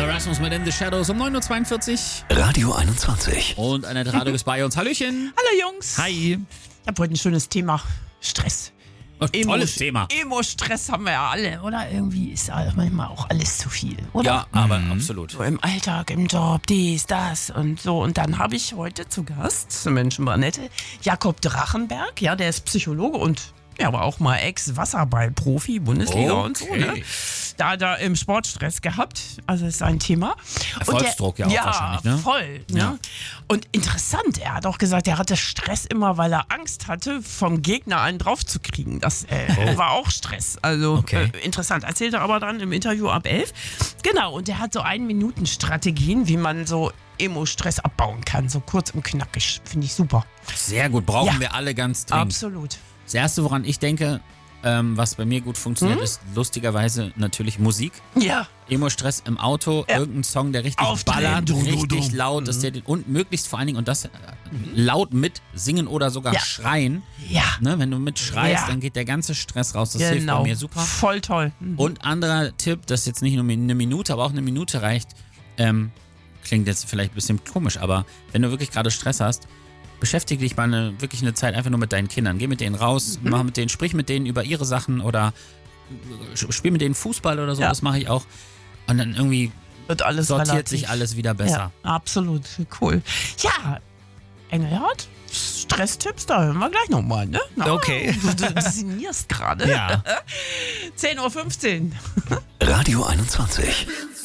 Rasmus mit In the Shadows um 9.42 Uhr. Radio 21. Und Annette Radio ist bei uns. Hallöchen. Hallo Jungs. Hi. Ich habe heute ein schönes Thema. Stress. Tolles Thema. Emo-Stress haben wir ja alle, oder? Irgendwie ist ja manchmal auch alles zu viel, oder? Ja, aber absolut. So im Alltag, im Job, dies, das und so. Und dann habe ich heute zu Gast, Menschen Annette, Jakob Drachenberg. Ja, der ist Psychologe und er war auch mal Ex-Wasserball-Profi, Bundesliga und so. Ne? Da im Sportstress gehabt. Also ist sein Thema. Erfolgsdruck und ja auch wahrscheinlich, ne? Voll. Ne? Ja. Und interessant, er hat auch gesagt, er hatte Stress immer, weil er Angst hatte, vom Gegner einen draufzukriegen. Das war auch Stress. Also interessant. Erzählt er aber dann im Interview ab 11. Genau, und er hat so 1-Minuten-Strategien, wie man so Emo-Stress abbauen kann. So kurz und knackig. Finde ich super. Sehr gut. Brauchen wir alle ganz dringend. Absolut. Das Erste, woran ich denke, was bei mir gut funktioniert, ist lustigerweise natürlich Musik. Ja. Emo-Stress im Auto, irgendein Song, der richtig Aufdrehen, ballert, richtig laut ist, und möglichst vor allen Dingen, und das laut mit singen oder sogar schreien. Ja. Ne, wenn du mit schreist, dann geht der ganze Stress raus. Das hilft bei mir super. Voll toll. Und anderer Tipp, das jetzt nicht nur eine Minute, aber auch eine Minute reicht, klingt jetzt vielleicht ein bisschen komisch, aber wenn du wirklich gerade Stress hast, beschäftige dich mal wirklich eine Zeit einfach nur mit deinen Kindern. Geh mit denen raus, mach mit denen, sprich mit denen über ihre Sachen oder spiel mit denen Fußball oder so, das mache ich auch. Und dann irgendwie wird alles sortiert sich alles wieder besser. Ja, absolut, cool. Ja, Engelhardt, Stresstipps, da hören wir gleich nochmal, ne? Okay. Du sinnierst gerade. Ja. 10.15 Uhr. Radio 21.